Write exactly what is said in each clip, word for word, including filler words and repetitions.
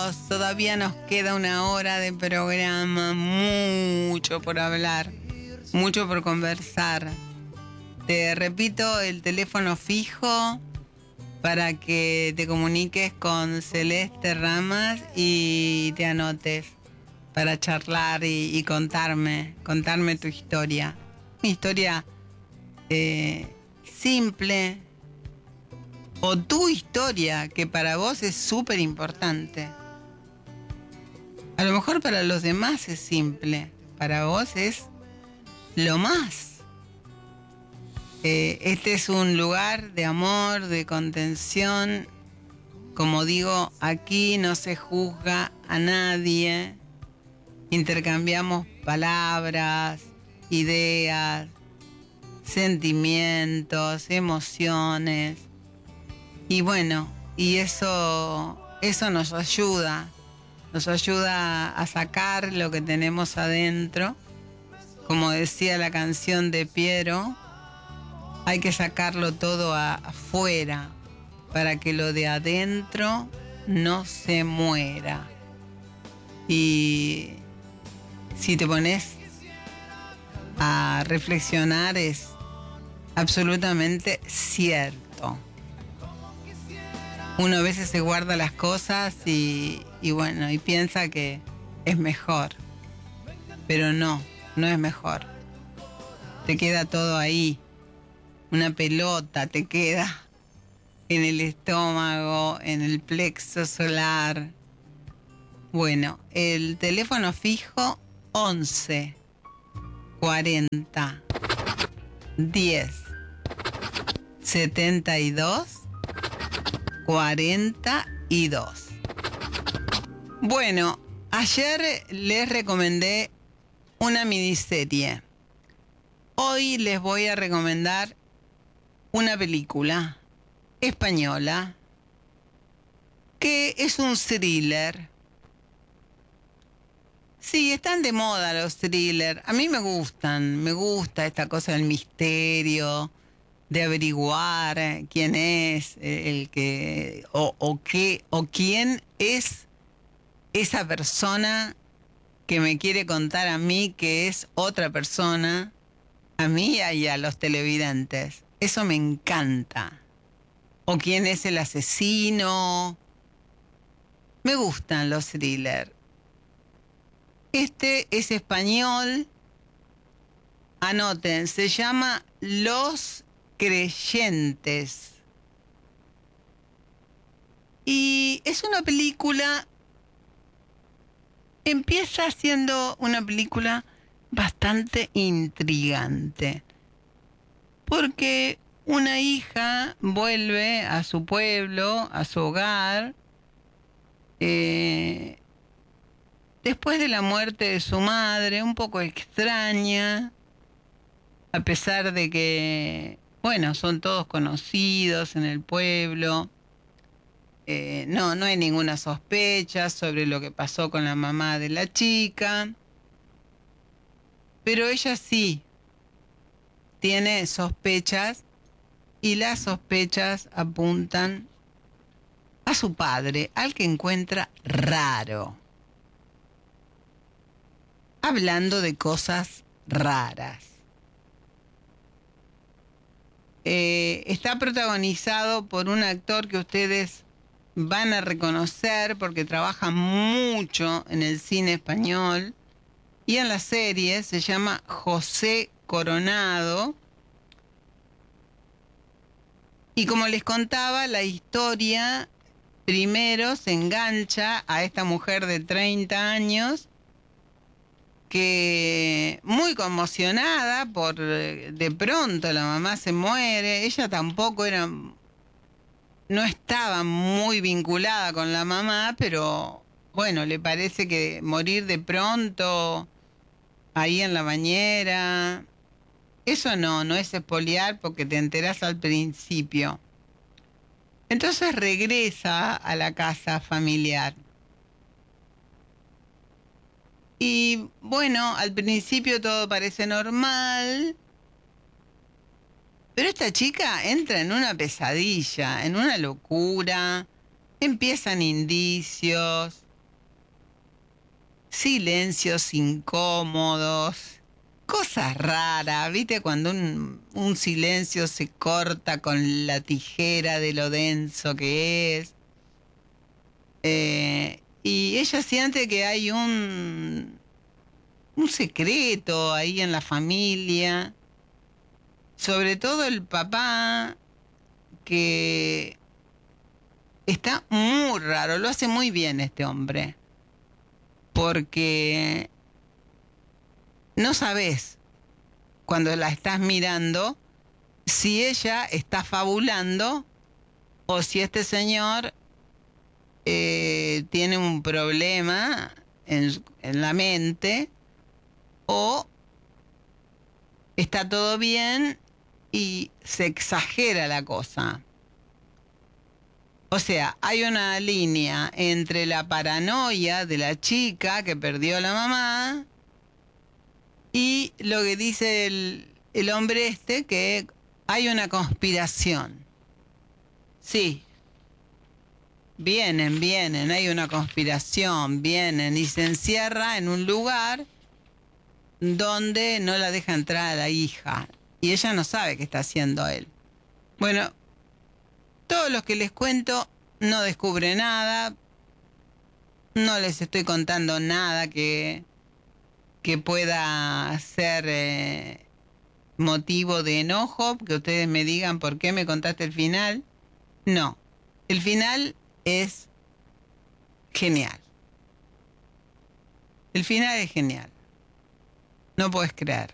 amigos, todavía nos queda una hora de programa, mucho por hablar, mucho por conversar. Te repito el teléfono fijo para que te comuniques con Celeste Ramas y te anotes para charlar y, y contarme, contarme tu historia. Una historia eh, simple, o tu historia, que para vos es súper importante. A lo mejor para los demás es simple, para vos es lo más. Eh, este es un lugar de amor, de contención. Como digo, aquí no se juzga a nadie. Intercambiamos palabras, ideas, sentimientos, emociones. Y bueno, y eso, eso nos ayuda, nos ayuda a sacar lo que tenemos adentro. Como decía la canción de Piero, hay que sacarlo todo a, afuera para que lo de adentro no se muera. Y si te pones a reflexionar, es absolutamente cierto. Uno a veces se guarda las cosas y, y bueno, y piensa que es mejor. Pero no, no es mejor. Te queda todo ahí. Una pelota te queda en el estómago, en el plexo solar. Bueno, el teléfono fijo once cuarenta diez setenta y dos cuarenta y dos. Bueno, ayer les recomendé una miniserie. Hoy les voy a recomendar una película española que es un thriller. Sí, están de moda los thrillers. A mí me gustan, me gusta esta cosa del misterio, de averiguar quién es el que o, o qué o quién es esa persona que me quiere contar a mí que es otra persona, a mí y a los televidentes. Eso me encanta. O quién es el asesino. Me gustan los thrillers. Este es español. Anoten, se llama Los Creyentes. Y es una película, empieza siendo una película bastante intrigante. Porque una hija vuelve a su pueblo, a su hogar, eh, después de la muerte de su madre, un poco extraña, a pesar de que, bueno, son todos conocidos en el pueblo. Eh, no, no hay ninguna sospecha sobre lo que pasó con la mamá de la chica. Pero ella sí tiene sospechas y las sospechas apuntan a su padre, al que encuentra raro. Hablando de cosas raras. Eh, está protagonizado por un actor que ustedes van a reconocer porque trabaja mucho en el cine español y en la serie. Se llama José Coronado. Y como les contaba, la historia primero se engancha a esta mujer de treinta años que, muy conmocionada por de pronto la mamá se muere. Ella tampoco era, no estaba muy vinculada con la mamá, pero bueno, le parece que morir de pronto ahí en la bañera, eso no, no es espoliar porque te enterás al principio. Entonces regresa a la casa familiar. Y bueno, al principio todo parece normal, pero esta chica entra en una pesadilla, en una locura. Empiezan indicios, silencios incómodos, cosas raras, ¿viste? Cuando un, un silencio se corta con la tijera de lo denso que es. Eh, y ella siente que hay un, un secreto ahí en la familia, sobre todo el papá, que está muy raro, lo hace muy bien este hombre, porque no sabes cuando la estás mirando si ella está fabulando o si este señor eh, tiene un problema en, en la mente o está todo bien y se exagera la cosa. O sea, hay una línea entre la paranoia de la chica que perdió a la mamá y lo que dice el, el hombre este, que hay una conspiración. Sí, vienen, vienen, hay una conspiración, vienen y se encierra en un lugar donde no la deja entrar a la hija y ella no sabe qué está haciendo él. Bueno, todos los que les cuento no descubren nada, no les estoy contando nada que, que pueda ser eh, motivo de enojo, que ustedes me digan por qué me contaste el final. No, el final es genial. El final es genial. No puedes creer.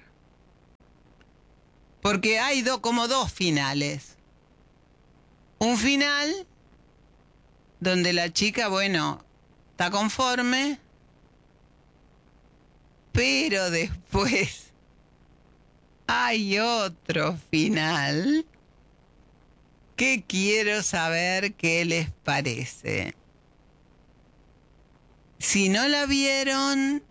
Porque hay do, como dos finales. Un final donde la chica, bueno, está conforme, pero después hay otro final que quiero saber qué les parece. Si no la vieron,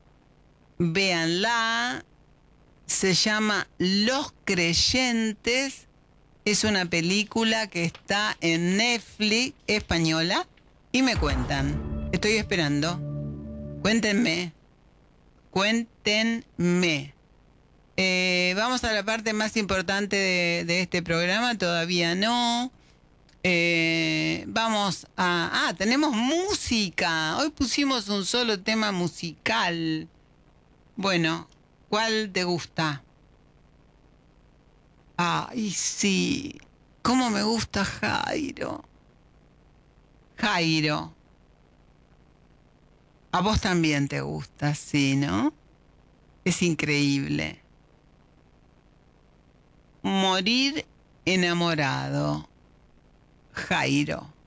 véanla. Se llama Los Creyentes. Es una película que está en Netflix española. Y me cuentan. Estoy esperando. Cuéntenme. Cuéntenme. Eh, vamos a la parte más importante de, de este programa. Todavía no. Eh, vamos a... Ah, tenemos música. Hoy pusimos un solo tema musical. Bueno, ¿cuál te gusta? Ay, sí. ¿Cómo me gusta Jairo? Jairo. A vos también te gusta, sí, ¿no? Es increíble. Morir enamorado. Jairo.